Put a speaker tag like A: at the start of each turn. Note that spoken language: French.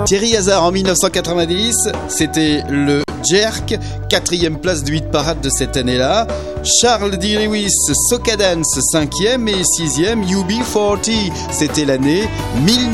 A: Thierry Hazard en 1990, c'était le Jerk, 4e place du hit parade de cette année-là. Charles D. Lewis, Soca Dance, 5e et 6e, UB40, c'était l'année 1990.